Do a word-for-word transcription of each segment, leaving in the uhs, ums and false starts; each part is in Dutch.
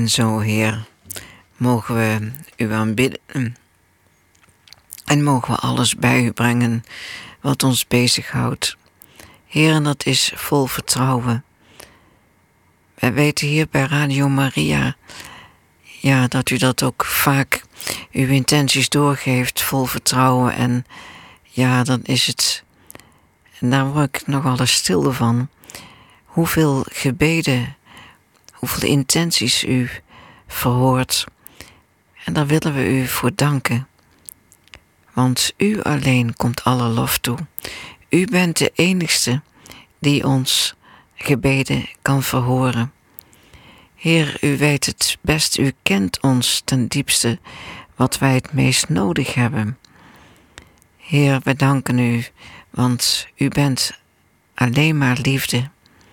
En zo, Heer, mogen we u aanbidden en mogen we alles bij u brengen wat ons bezighoudt. Heer, en dat is vol vertrouwen. Wij weten hier bij Radio Maria, ja, dat u dat ook vaak uw intenties doorgeeft, vol vertrouwen. En ja, dan is het, en daar word ik nogal eens stil van, hoeveel gebeden, hoeveel intenties u verhoort. En daar willen we u voor danken. Want u alleen komt alle lof toe. U bent de enigste die ons gebeden kan verhoren. Heer, u weet het best, u kent ons ten diepste wat wij het meest nodig hebben. Heer, we danken u, want u bent alleen maar liefde.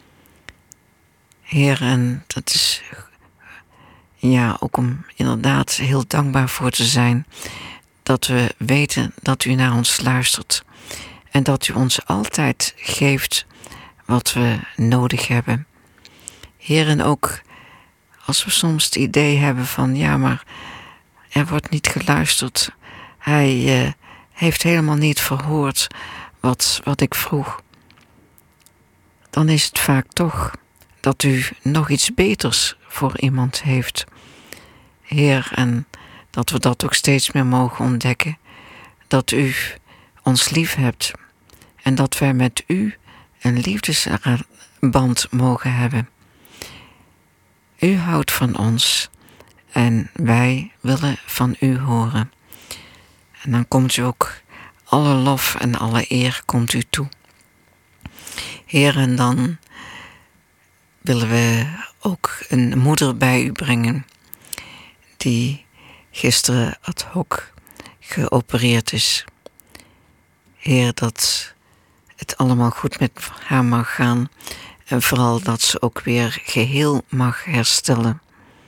Heer, en dat is ja ook om inderdaad heel dankbaar voor te zijn, dat we weten dat u naar ons luistert en dat u ons altijd geeft wat we nodig hebben. Heer, en ook als we soms het idee hebben van ja, maar er wordt niet geluisterd. Hij uh, heeft helemaal niet verhoord wat, wat ik vroeg. Dan is het vaak toch dat u nog iets beters voor iemand heeft. Heer, en dat we dat ook steeds meer mogen ontdekken. Dat u ons lief hebt en dat wij met u een liefdesband mogen hebben. U houdt van ons en wij willen van u horen. En dan komt u ook, alle lof en alle eer komt u toe. Heer, en dan willen we ook een moeder bij u brengen die gisteren ad hoc geopereerd is. Heer, dat het allemaal goed met haar mag gaan en vooral dat ze ook weer geheel mag herstellen.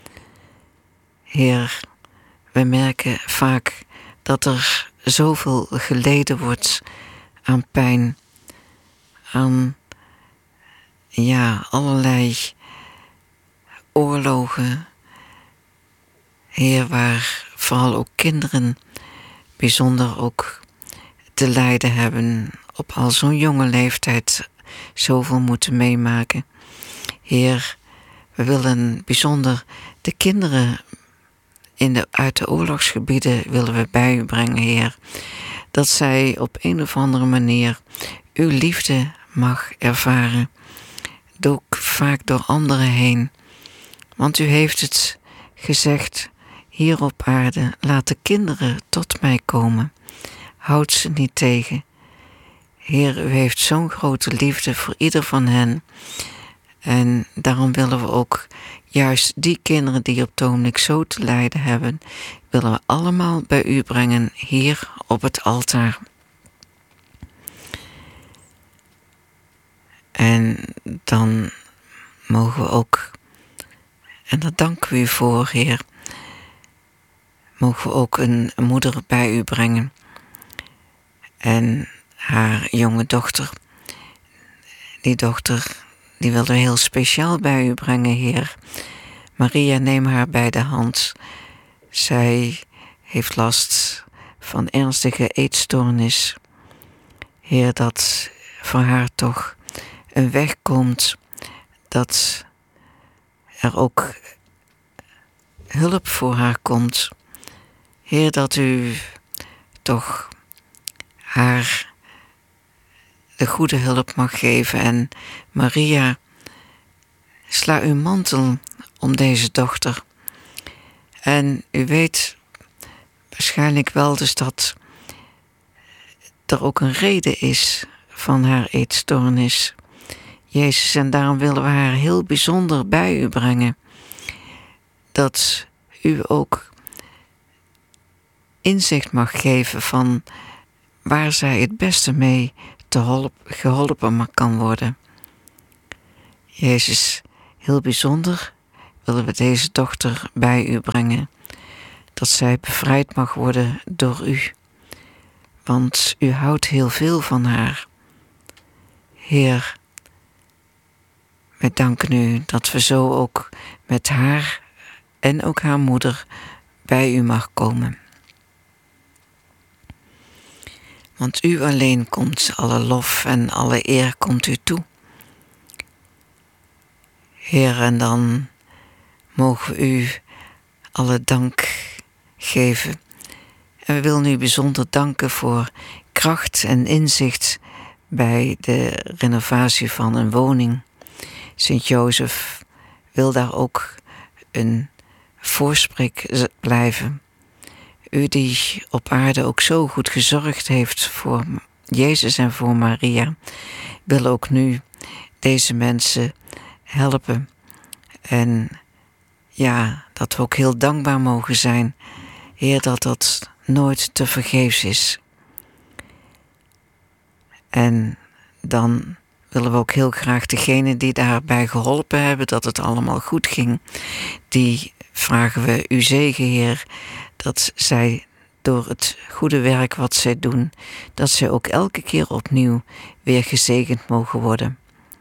Heer, we merken vaak dat er zoveel geleden wordt aan pijn, aan ja, allerlei oorlogen. Heer, waar vooral ook kinderen bijzonder ook te lijden hebben, op al zo'n jonge leeftijd zoveel moeten meemaken. Heer, we willen bijzonder de kinderen in de, uit de oorlogsgebieden willen we bij u brengen, Heer. Dat zij op een of andere manier uw liefde mag ervaren. Ook vaak door anderen heen. Want u heeft het gezegd, hier op aarde, laat de kinderen tot mij komen. Houd ze niet tegen. Heer, u heeft zo'n grote liefde voor ieder van hen. En daarom willen we ook juist die kinderen die op het ogenblik zo te lijden hebben, willen we allemaal bij u brengen, hier op het altaar. En dan mogen we ook, en daar danken we u voor, Heer, mogen we ook een moeder bij u brengen. En haar jonge dochter, die dochter, die willen we heel speciaal bij u brengen, Heer. Maria, neem haar bij de hand. Zij heeft last van ernstige eetstoornis. Heer, dat voor haar toch een weg komt, dat er ook hulp voor haar komt. Heer, dat u toch haar de goede hulp mag geven. En Maria, sla uw mantel om deze dochter. En u weet waarschijnlijk wel dus dat er ook een reden is van haar eetstoornis. Jezus, en daarom willen we haar heel bijzonder bij u brengen. Dat u ook inzicht mag geven van waar zij het beste mee te holp, geholpen kan worden. Jezus, heel bijzonder willen we deze dochter bij u brengen. Dat zij bevrijd mag worden door u. Want u houdt heel veel van haar. Heer, wij danken u dat we zo ook met haar en ook haar moeder bij u mag komen. Want u alleen komt alle lof en alle eer komt u toe. Heer, en dan mogen we u alle dank geven. En we willen u bijzonder danken voor kracht en inzicht bij de renovatie van een woning. Sint-Jozef wil daar ook een voorspreek blijven. U die op aarde ook zo goed gezorgd heeft voor Jezus en voor Maria, wil ook nu deze mensen helpen. En ja, dat we ook heel dankbaar mogen zijn, Heer, dat dat nooit te vergeefs is. En dan willen we ook heel graag degenen die daarbij geholpen hebben, dat het allemaal goed ging, die vragen we u zegen, Heer, dat zij door het goede werk wat zij doen, dat zij ook elke keer opnieuw weer gezegend mogen worden.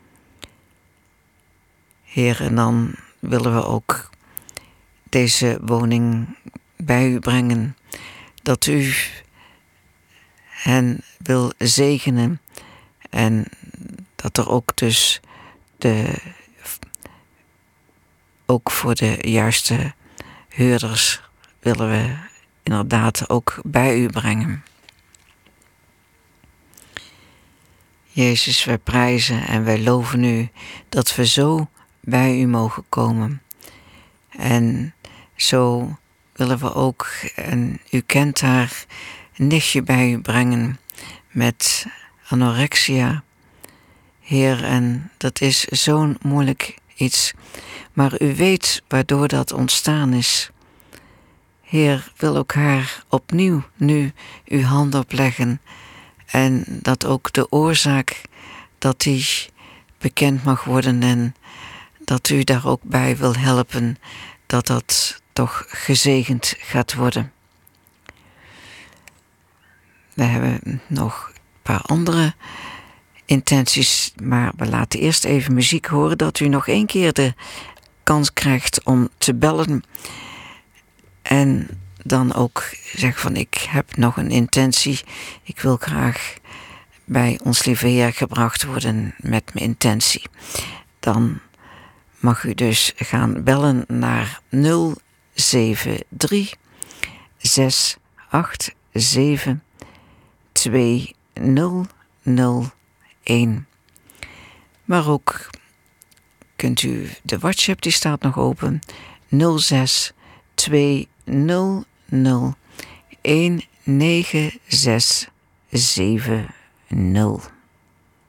Heer, en dan willen we ook deze woning bij u brengen, dat u hen wil zegenen en dat er ook dus de, ook voor de juiste huurders willen we inderdaad ook bij u brengen. Jezus, wij prijzen en wij loven u dat we zo bij u mogen komen. En zo willen we ook, en u kent haar, een nichtje bij u brengen met anorexia. Heer, en dat is zo'n moeilijk iets, maar u weet waardoor dat ontstaan is. Heer, wil ook haar opnieuw nu uw hand opleggen en dat ook de oorzaak, dat die bekend mag worden en dat u daar ook bij wil helpen, dat dat toch gezegend gaat worden. We hebben nog een paar andere intenties, maar we laten eerst even muziek horen, dat u nog één keer de kans krijgt om te bellen en dan ook zeg van ik heb nog een intentie, ik wil graag bij ons lieve Heer gebracht worden met mijn intentie. Dan mag u dus gaan bellen naar nul zeven drie zes acht zeven twee nul nul een. Maar ook kunt u de WhatsApp, die staat nog open, nul zes twee nul nul een negen zes zeven nul.